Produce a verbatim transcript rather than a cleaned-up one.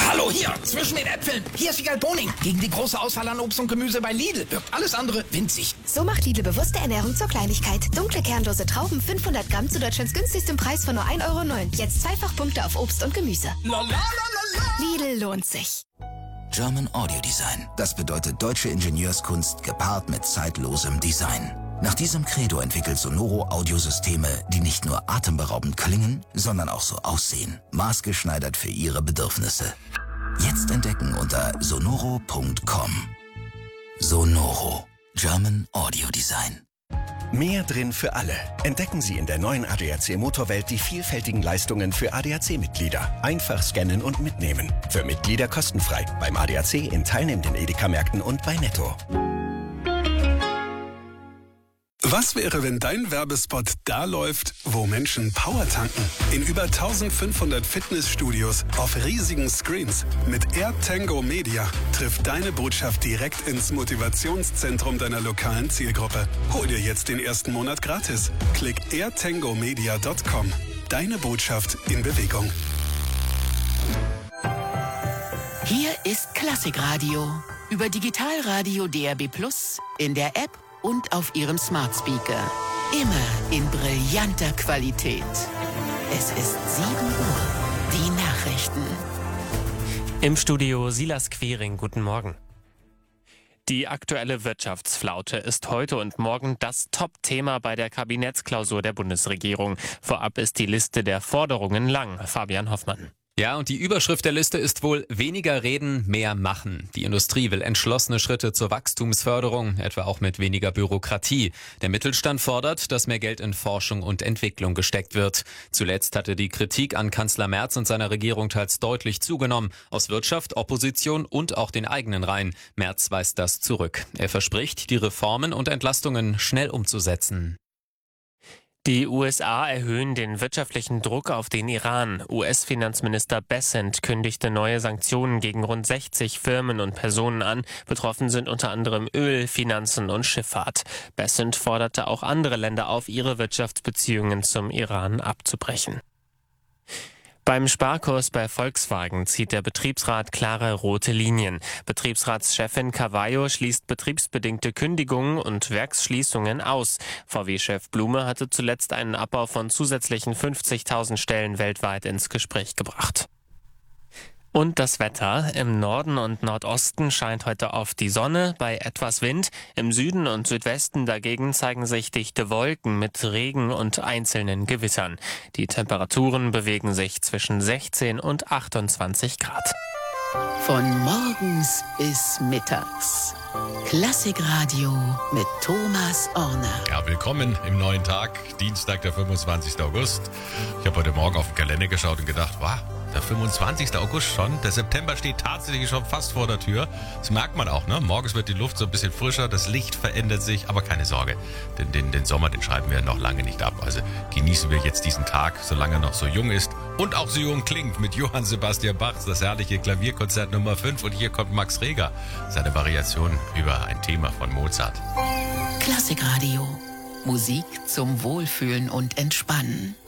Hallo, hier, zwischen den Äpfeln. Hier ist Wiegald Boning. Gegen die große Auswahl an Obst und Gemüse bei Lidl wirkt alles andere winzig. So macht Lidl bewusste Ernährung zur Kleinigkeit. Dunkle kernlose Trauben fünfhundert Gramm zu Deutschlands günstigstem Preis von nur ein Euro neun. Jetzt zweifach Punkte auf Obst und Gemüse. La, la, la, la, la. Lidl lohnt sich. German Audio Design. Das bedeutet deutsche Ingenieurskunst gepaart mit zeitlosem Design. Nach diesem Credo entwickelt Sonoro Audiosysteme, die nicht nur atemberaubend klingen, sondern auch so aussehen. Maßgeschneidert für Ihre Bedürfnisse. Jetzt entdecken unter sonoro punkt com. Sonoro. German Audio Design. Mehr drin für alle. Entdecken Sie in der neuen A D A C Motorwelt die vielfältigen Leistungen für A D A C-Mitglieder. Einfach scannen und mitnehmen. Für Mitglieder kostenfrei. Beim A D A C in teilnehmenden Edeka-Märkten und bei Netto. Was wäre, wenn dein Werbespot da läuft, wo Menschen Power tanken? In über eintausendfünfhundert Fitnessstudios, auf riesigen Screens. Mit AirTango Media trifft deine Botschaft direkt ins Motivationszentrum deiner lokalen Zielgruppe. Hol dir jetzt den ersten Monat gratis. Klick air tango media punkt com. Deine Botschaft in Bewegung. Hier ist Klassikradio. Über Digitalradio D R B Plus, in der App und auf Ihrem Smart Speaker. Immer in brillanter Qualität. Es ist sieben Uhr. Die Nachrichten. Im Studio Silas Quering. Guten Morgen. Die aktuelle Wirtschaftsflaute ist heute und morgen das Top-Thema bei der Kabinettsklausur der Bundesregierung. Vorab ist die Liste der Forderungen lang. Fabian Hoffmann. Ja, und die Überschrift der Liste ist wohl weniger reden, mehr machen. Die Industrie will entschlossene Schritte zur Wachstumsförderung, etwa auch mit weniger Bürokratie. Der Mittelstand fordert, dass mehr Geld in Forschung und Entwicklung gesteckt wird. Zuletzt hatte die Kritik an Kanzler Merz und seiner Regierung teils deutlich zugenommen. Aus Wirtschaft, Opposition und auch den eigenen Reihen. Merz weist das zurück. Er verspricht, die Reformen und Entlastungen schnell umzusetzen. Die U S A erhöhen den wirtschaftlichen Druck auf den Iran. U S-Finanzminister Bessent kündigte neue Sanktionen gegen rund sechzig Firmen und Personen an. Betroffen sind unter anderem Öl, Finanzen und Schifffahrt. Bessent forderte auch andere Länder auf, ihre Wirtschaftsbeziehungen zum Iran abzubrechen. Beim Sparkurs bei Volkswagen zieht der Betriebsrat klare rote Linien. Betriebsratschefin Cavallo schließt betriebsbedingte Kündigungen und Werksschließungen aus. V W-Chef Blume hatte zuletzt einen Abbau von zusätzlichen fünfzigtausend Stellen weltweit ins Gespräch gebracht. Und das Wetter. Im Norden und Nordosten scheint heute oft die Sonne bei etwas Wind. Im Süden und Südwesten dagegen zeigen sich dichte Wolken mit Regen und einzelnen Gewittern. Die Temperaturen bewegen sich zwischen sechzehn und achtundzwanzig Grad. Von morgens bis mittags. Klassikradio mit Thomas Orner. Ja, willkommen im neuen Tag, Dienstag, der fünfundzwanzigsten August. Ich habe heute Morgen auf den Kalender geschaut und gedacht, wow, der fünfundzwanzigsten August schon. Der September steht tatsächlich schon fast vor der Tür. Das merkt man auch, ne? Morgens wird die Luft so ein bisschen frischer, das Licht verändert sich, aber keine Sorge, den, den, den Sommer, den schreiben wir noch lange nicht ab. Also genießen wir jetzt diesen Tag, solange er noch so jung ist und auch so jung klingt, mit Johann Sebastian Bach, das herrliche Klavierkonzert Nummer fünf. Und hier kommt Max Reger, seine Variation über ein Thema von Mozart. Klassikradio. Musik zum Wohlfühlen und Entspannen.